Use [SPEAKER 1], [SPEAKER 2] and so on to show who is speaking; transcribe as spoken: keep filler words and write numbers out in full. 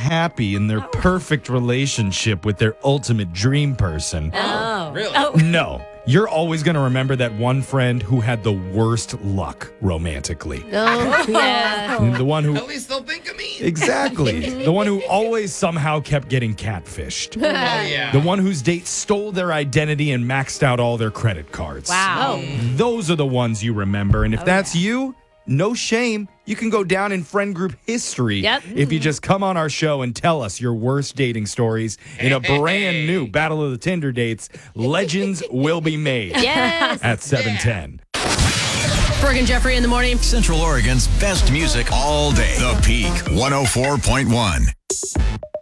[SPEAKER 1] happy in their perfect relationship with their ultimate dream person.
[SPEAKER 2] Oh.
[SPEAKER 3] Really?
[SPEAKER 2] Oh.
[SPEAKER 1] No, you're always going to remember that one friend who had the worst luck romantically.
[SPEAKER 2] Oh, yeah.
[SPEAKER 1] The one who...
[SPEAKER 3] At least they'll think of me.
[SPEAKER 1] Exactly. The one who always somehow kept getting catfished.
[SPEAKER 3] Oh, yeah.
[SPEAKER 1] The one whose date stole their identity and maxed out all their credit cards.
[SPEAKER 2] Wow.
[SPEAKER 1] Those are the ones you remember. And if that's you, no shame. You can go down in friend group history
[SPEAKER 2] Yep.
[SPEAKER 1] if you just come on our show and tell us your worst dating stories in a brand new Battle of the Tinder Dates. Legends will be made
[SPEAKER 2] Yes.
[SPEAKER 1] at seven ten.
[SPEAKER 4] Brooke and Jeffrey in the morning.
[SPEAKER 5] Central Oregon's best music all day. The Peak one oh four point one.